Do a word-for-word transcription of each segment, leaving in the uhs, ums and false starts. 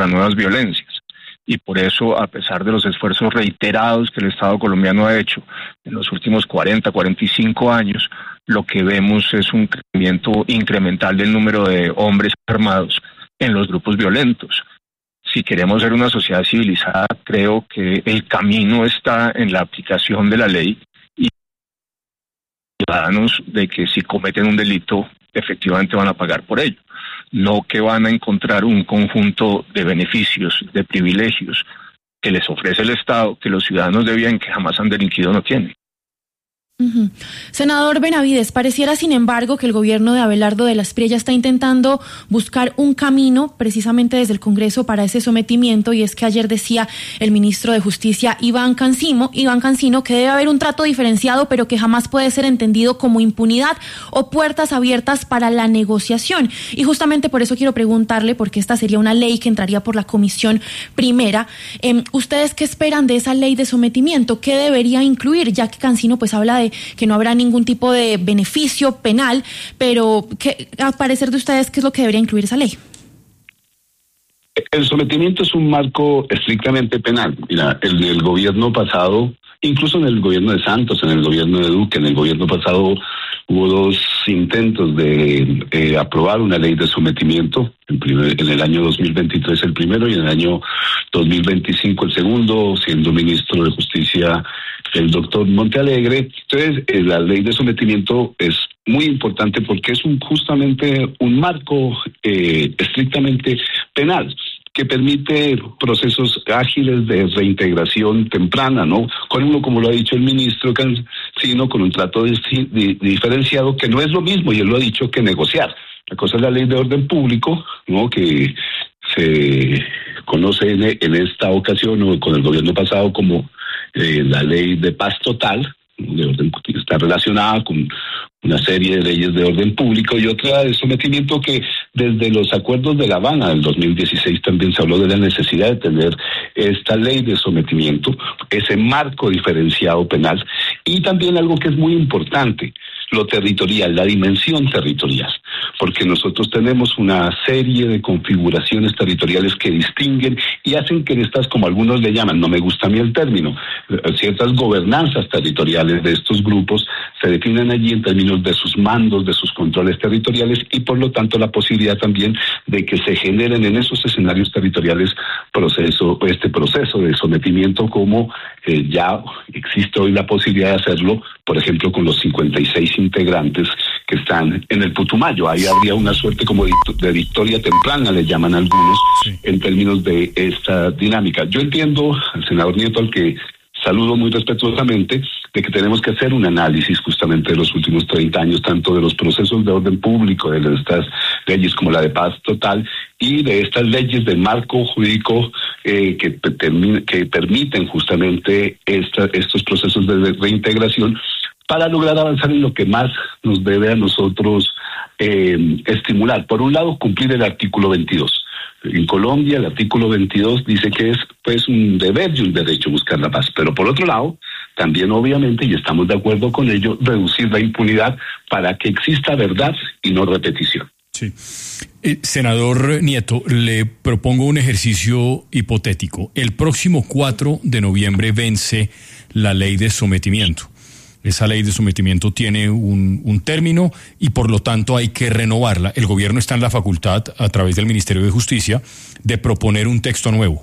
para nuevas violencias. Y por eso, a pesar de los esfuerzos reiterados que el Estado colombiano ha hecho en los últimos cuarenta, cuarenta y cinco años, lo que vemos es un crecimiento incremental del número de hombres armados en los grupos violentos. Si queremos ser una sociedad civilizada, creo que el camino está en la aplicación de la ley y ciudadanos de que si cometen un delito, efectivamente van a pagar por ello. No que van a encontrar un conjunto de beneficios, de privilegios que les ofrece el Estado, que los ciudadanos de bien que jamás han delinquido no tienen. Uh-huh. Senador Benavides, pareciera sin embargo que el gobierno de Abelardo de la Espriella está intentando buscar un camino precisamente desde el Congreso para ese sometimiento, y es que ayer decía el ministro de Justicia Iván Cancino, Iván Cancino que debe haber un trato diferenciado pero que jamás puede ser entendido como impunidad o puertas abiertas para la negociación. Y justamente por eso quiero preguntarle, porque esta sería una ley que entraría por la Comisión Primera, eh, ¿ustedes qué esperan de esa ley de sometimiento? ¿Qué debería incluir? Ya que Cancino pues habla de que no habrá ningún tipo de beneficio penal, pero ¿qué, a parecer de ustedes, qué es lo que debería incluir esa ley? El sometimiento es un marco estrictamente penal. Mira, el del gobierno pasado, incluso en el gobierno de Santos, en el gobierno de Duque, en el gobierno pasado hubo dos intentos de eh, aprobar una ley de sometimiento, en, primer, en el año dos mil veintitrés el primero y en el año dos mil veinticinco el segundo, siendo ministro de Justicia el doctor Montealegre. Entonces, eh, la ley de sometimiento es muy importante porque es un, justamente un marco eh, estrictamente penal que permite procesos ágiles de reintegración temprana, ¿no? Con uno, como lo ha dicho el ministro Cancino, con un trato de, de, diferenciado, que no es lo mismo, y él lo ha dicho, que negociar. La cosa es la ley de orden público, ¿no? Que se conoce en, en esta ocasión, o con el gobierno pasado, como eh, la ley de paz total, de orden, está relacionada con una serie de leyes de orden público, y otra de sometimiento, que desde los acuerdos de La Habana del dos mil dieciséis también se habló de la necesidad de tener esta ley de sometimiento, ese marco diferenciado penal, y también algo que es muy importante, lo territorial, la dimensión territorial, porque nosotros tenemos una serie de configuraciones territoriales que distinguen y hacen que estas, como algunos le llaman, no me gusta a mí el término, ciertas gobernanzas territoriales de estos grupos se definen allí en términos de sus mandos, de sus controles territoriales, y por lo tanto la posibilidad también de que se generen en esos escenarios territoriales proceso, este proceso de sometimiento, como eh, ya existe hoy la posibilidad de hacerlo, por ejemplo, con los cincuenta y seis integrantes que están en el Putumayo. Ahí habría una suerte como de victoria temprana, le llaman algunos, sí, en términos de esta dinámica. Yo entiendo al senador Nieto, al que saludo muy respetuosamente, de que tenemos que hacer un análisis justamente de los últimos treinta años, tanto de los procesos de orden público, de estas leyes como la de paz total, y de estas leyes de marco jurídico eh, que, que permiten justamente esta, estos procesos de reintegración, para lograr avanzar en lo que más nos debe a nosotros eh, estimular. Por un lado, cumplir el artículo veintidós. En Colombia, el artículo veintidós dice que es pues un deber y un derecho buscar la paz. Pero por otro lado, también obviamente, y estamos de acuerdo con ello, reducir la impunidad para que exista verdad y no repetición. Sí. Eh, senador Nieto, le propongo un ejercicio hipotético. El próximo cuatro de noviembre vence la ley de sometimiento. Esa ley de sometimiento tiene un, un término y por lo tanto hay que renovarla. El gobierno está en la facultad, a través del Ministerio de Justicia, de proponer un texto nuevo.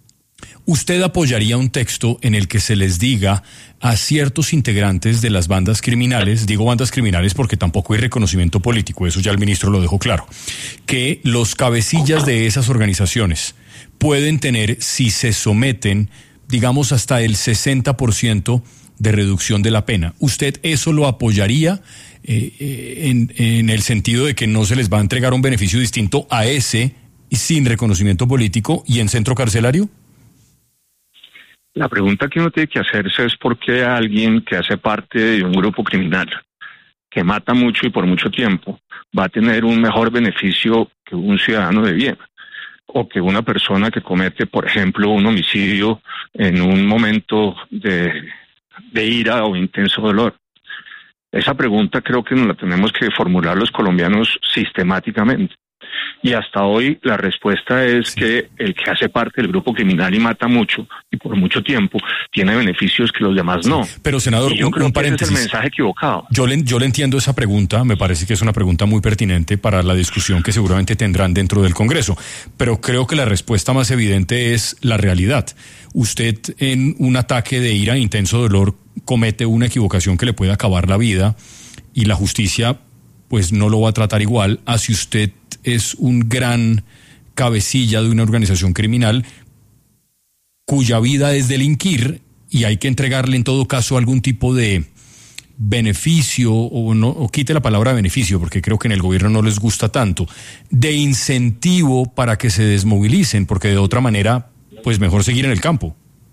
¿Usted apoyaría un texto en el que se les diga a ciertos integrantes de las bandas criminales, digo bandas criminales porque tampoco hay reconocimiento político, eso ya el ministro lo dejó claro, que los cabecillas de esas organizaciones pueden tener, si se someten, digamos hasta el sesenta por ciento de reducción de la pena? ¿Usted eso lo apoyaría eh, eh, en, en el sentido de que no se les va a entregar un beneficio distinto a ese sin reconocimiento político y en centro carcelario? La pregunta que uno tiene que hacerse es por qué alguien que hace parte de un grupo criminal, que mata mucho y por mucho tiempo, va a tener un mejor beneficio que un ciudadano de bien, o que una persona que comete, por ejemplo, un homicidio en un momento de, de ira o intenso dolor. Esa pregunta creo que nos la tenemos que formular los colombianos sistemáticamente. Y hasta hoy la respuesta es sí. que el que hace parte del grupo criminal y mata mucho, y por mucho tiempo, tiene beneficios que los demás sí. no. Pero, senador, y yo un, creo un que paréntesis. Ese es el mensaje equivocado. Yo le, yo le entiendo esa pregunta, me parece que es una pregunta muy pertinente para la discusión que seguramente tendrán dentro del Congreso, pero creo que la respuesta más evidente es la realidad. Usted, en un ataque de ira e intenso dolor, comete una equivocación que le puede acabar la vida, y la justicia pues no lo va a tratar igual a si usted es un gran cabecilla de una organización criminal cuya vida es delinquir, y hay que entregarle en todo caso algún tipo de beneficio, o no, o quite la palabra beneficio porque creo que en el gobierno no les gusta tanto, de incentivo para que se desmovilicen, porque de otra manera pues mejor seguir en el campo.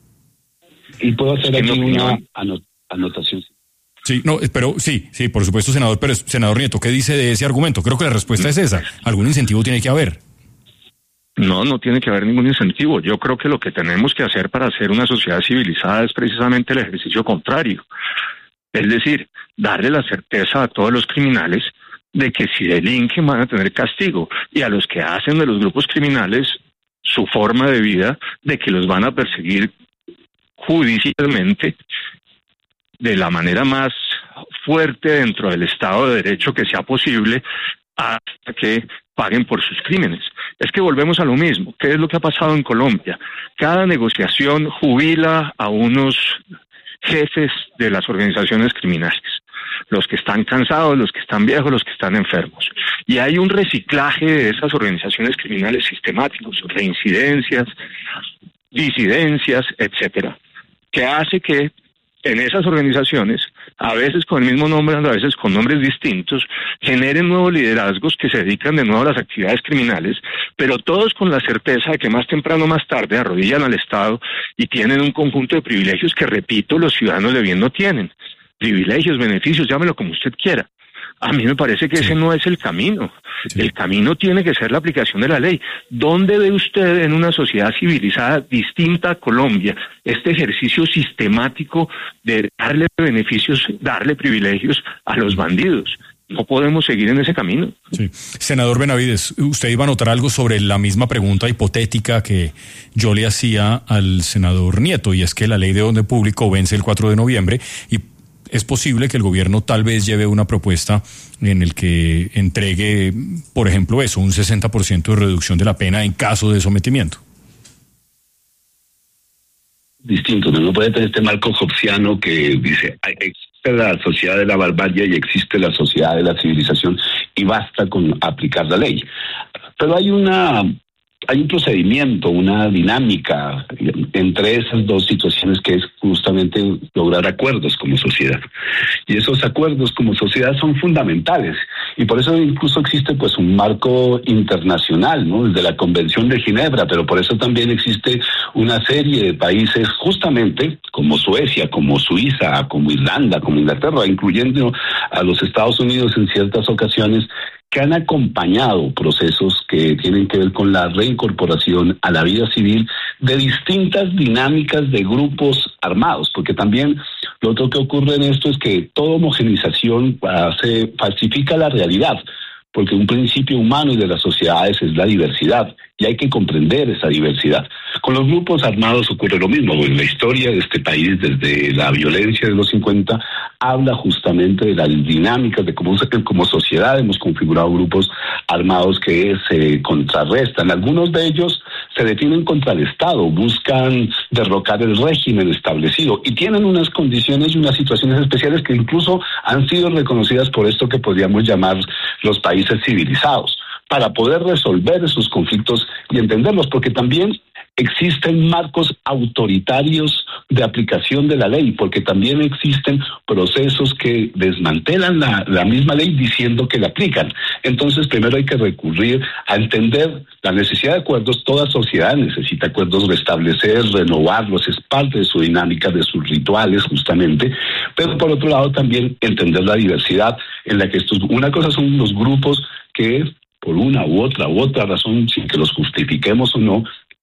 Y puedo hacer aquí una anot- anotación. Sí, no, pero sí, sí, por supuesto, senador, pero senador Nieto, ¿qué dice de ese argumento? Creo que la respuesta es esa. Algún incentivo tiene que haber. No, no tiene que haber ningún incentivo. Yo creo que lo que tenemos que hacer para hacer una sociedad civilizada es precisamente el ejercicio contrario. Es decir, darle la certeza a todos los criminales de que si delinquen van a tener castigo, y a los que hacen de los grupos criminales su forma de vida, de que los van a perseguir judicialmente de la manera más fuerte dentro del Estado de Derecho que sea posible, hasta que paguen por sus crímenes. Es que volvemos a lo mismo. ¿Qué es lo que ha pasado en Colombia? Cada negociación jubila a unos jefes de las organizaciones criminales, los que están cansados, los que están viejos, los que están enfermos. Y hay un reciclaje de esas organizaciones criminales sistemáticos, reincidencias, disidencias, etcétera, que hace que en esas organizaciones, a veces con el mismo nombre, a veces con nombres distintos, generen nuevos liderazgos que se dedican de nuevo a las actividades criminales, pero todos con la certeza de que más temprano o más tarde arrodillan al Estado y tienen un conjunto de privilegios que, repito, los ciudadanos de bien no tienen. Privilegios, beneficios, llámelo como usted quiera. A mí me parece que sí. ese no es el camino. Sí. El camino tiene que ser la aplicación de la ley. ¿Dónde ve usted en una sociedad civilizada distinta a Colombia este ejercicio sistemático de darle beneficios, darle privilegios a los bandidos? No podemos seguir en ese camino. Sí. Senador Benavides, usted iba a notar algo sobre la misma pregunta hipotética que yo le hacía al senador Nieto, y es que la ley de orden público vence el cuatro de noviembre y es posible que el gobierno tal vez lleve una propuesta en el que entregue, por ejemplo, eso, un sesenta por ciento de reducción de la pena en caso de sometimiento. Distinto, no puede tener este marco hobbesiano que dice, existe la sociedad de la barbarie y existe la sociedad de la civilización y basta con aplicar la ley. Pero hay una... Hay un procedimiento, una dinámica entre esas dos situaciones, que es justamente lograr acuerdos como sociedad. Y esos acuerdos como sociedad son fundamentales. Y por eso incluso existe pues un marco internacional, ¿no? Desde la Convención de Ginebra, pero por eso también existe una serie de países, justamente como Suecia, como Suiza, como Irlanda, como Inglaterra, incluyendo a los Estados Unidos en ciertas ocasiones, que han acompañado procesos que tienen que ver con la reincorporación a la vida civil de distintas dinámicas de grupos armados, porque también lo otro que ocurre en esto es que toda homogenización hace, falsifica la realidad, porque un principio humano y de las sociedades es la diversidad, y hay que comprender esa diversidad. Con los grupos armados ocurre lo mismo. En la historia de este país, desde la violencia de los cincuenta, habla justamente de las dinámicas de cómo como sociedad hemos configurado grupos armados que se contrarrestan. Algunos de ellos se definen contra el Estado, buscan derrocar el régimen establecido y tienen unas condiciones y unas situaciones especiales que incluso han sido reconocidas por esto que podríamos llamar los países civilizados, para poder resolver esos conflictos y entenderlos, porque también existen marcos autoritarios de aplicación de la ley, porque también existen procesos que desmantelan la, la misma ley diciendo que la aplican. Entonces, primero hay que recurrir a entender la necesidad de acuerdos. Toda sociedad necesita acuerdos, restablecer, renovarlos, es parte de su dinámica, de sus rituales, justamente. Pero por otro lado, también entender la diversidad en la que estos, una cosa son los grupos que por una u otra u otra razón, sin que los justifiquemos o no,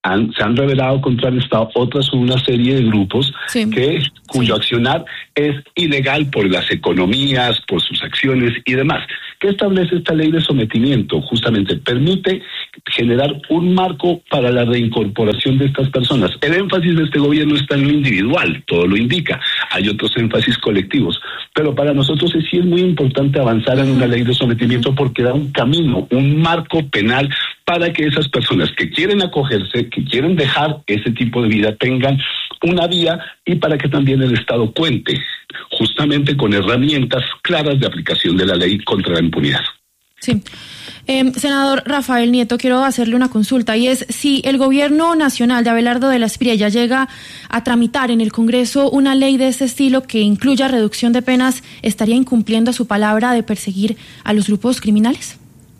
han, se han rebelado contra el Estado, otras son una serie de grupos sí. que cuyo sí. accionar es ilegal por las economías, por sus acciones y demás. ¿Qué establece esta ley de sometimiento? Justamente permite generar un marco para la reincorporación de estas personas. El énfasis de este gobierno está en lo individual, todo lo indica. Hay otros énfasis colectivos, pero para nosotros sí es muy importante avanzar en una ley de sometimiento porque da un camino, un marco penal para que esas personas que quieren acogerse, que quieren dejar ese tipo de vida, tengan una vía y para que también el Estado cuente justamente con herramientas claras de aplicación de la ley contra la impunidad. Sí. Eh, senador Rafael Nieto, quiero hacerle una consulta y es si el gobierno nacional de Abelardo de la Espriella llega a tramitar en el Congreso una ley de ese estilo que incluya reducción de penas, ¿estaría incumpliendo su palabra de perseguir a los grupos criminales?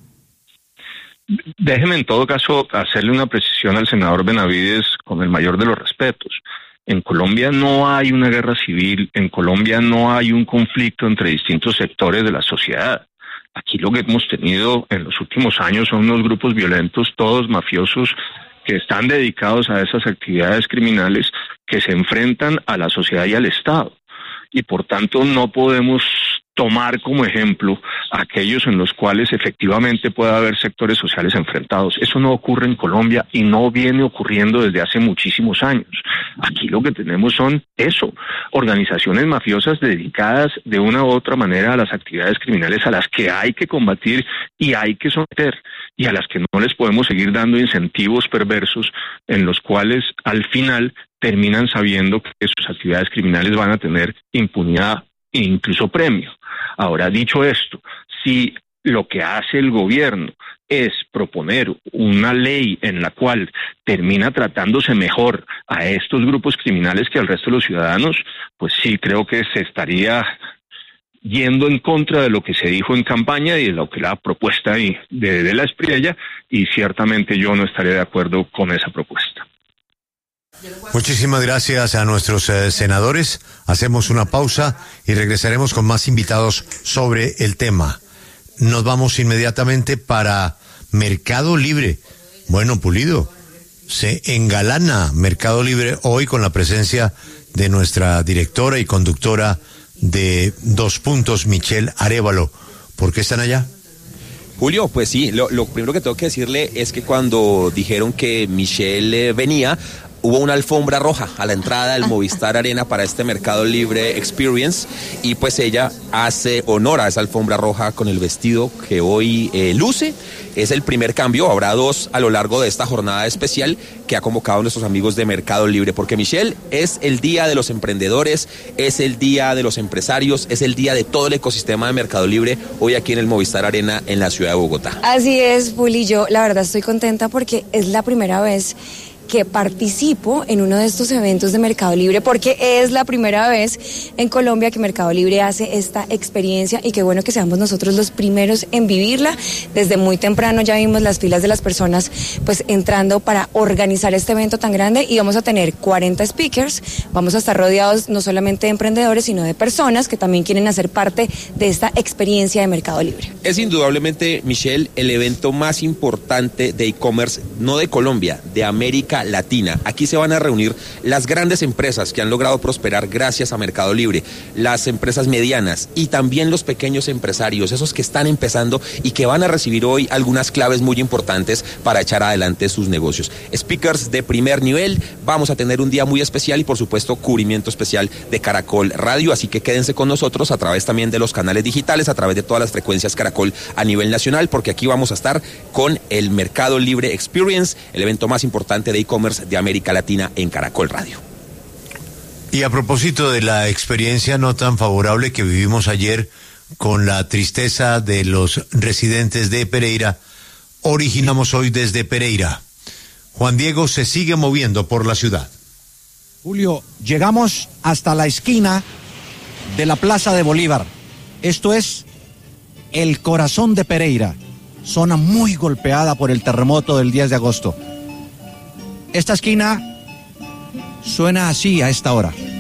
Déjeme en todo caso hacerle una precisión al senador Benavides con el mayor de los respetos. En Colombia no hay una guerra civil, en Colombia no hay un conflicto entre distintos sectores de la sociedad. Aquí lo que hemos tenido en los últimos años son unos grupos violentos, todos mafiosos, que están dedicados a esas actividades criminales que se enfrentan a la sociedad y al Estado. Y por tanto no podemos tomar como ejemplo aquellos en los cuales efectivamente puede haber sectores sociales enfrentados. Eso no ocurre en Colombia y no viene ocurriendo desde hace muchísimos años. Aquí lo que tenemos son eso, organizaciones mafiosas dedicadas de una u otra manera a las actividades criminales a las que hay que combatir y hay que someter y a las que no les podemos seguir dando incentivos perversos en los cuales al final terminan sabiendo que sus actividades criminales van a tener impunidad e incluso premio. Ahora, dicho esto, si lo que hace el gobierno es proponer una ley en la cual termina tratándose mejor a estos grupos criminales que al resto de los ciudadanos, pues sí, creo que se estaría yendo en contra de lo que se dijo en campaña y de lo que la propuesta de, de la Espriella, y ciertamente yo no estaré de acuerdo con esa propuesta. Muchísimas gracias a nuestros eh, senadores. Hacemos una pausa y regresaremos con más invitados sobre el tema. Nos vamos inmediatamente para Mercado Libre. Bueno, Pulido, se engalana Mercado Libre hoy con la presencia de nuestra directora y conductora de Dos Puntos, Michelle Arévalo. ¿Por qué están allá? Julio, pues sí, lo, lo primero que tengo que decirle es que cuando dijeron que Michelle eh, venía, hubo una alfombra roja a la entrada del Movistar Arena para este Mercado Libre Experience y pues ella hace honor a esa alfombra roja con el vestido que hoy eh, luce. Es el primer cambio, habrá dos a lo largo de esta jornada especial que ha convocado nuestros amigos de Mercado Libre, porque Michelle, es el día de los emprendedores, es el día de los empresarios, es el día de todo el ecosistema de Mercado Libre hoy aquí en el Movistar Arena en la ciudad de Bogotá. Así es, Puli, yo la verdad estoy contenta porque es la primera vez que participo en uno de estos eventos de Mercado Libre, porque es la primera vez en Colombia que Mercado Libre hace esta experiencia y qué bueno que seamos nosotros los primeros en vivirla. Desde muy temprano ya vimos las filas de las personas pues entrando para organizar este evento tan grande y vamos a tener cuarenta speakers, vamos a estar rodeados no solamente de emprendedores sino de personas que también quieren hacer parte de esta experiencia de Mercado Libre. Es indudablemente, Michelle, el evento más importante de e-commerce, no de Colombia, de América Latina. Aquí se van a reunir las grandes empresas que han logrado prosperar gracias a Mercado Libre, las empresas medianas y también los pequeños empresarios, esos que están empezando y que van a recibir hoy algunas claves muy importantes para echar adelante sus negocios. Speakers de primer nivel, vamos a tener un día muy especial y por supuesto cubrimiento especial de Caracol Radio, así que quédense con nosotros a través también de los canales digitales, a través de todas las frecuencias Caracol a nivel nacional, porque aquí vamos a estar con el Mercado Libre Experience, el evento más importante de e-commerce de América Latina en Caracol Radio. Y a propósito de la experiencia no tan favorable que vivimos ayer con la tristeza de los residentes de Pereira, originamos hoy desde Pereira. Juan Diego se sigue moviendo por la ciudad. Julio, llegamos hasta la esquina de la Plaza de Bolívar. Esto es el corazón de Pereira, zona muy golpeada por el terremoto del diez de agosto. Esta esquina suena así a esta hora.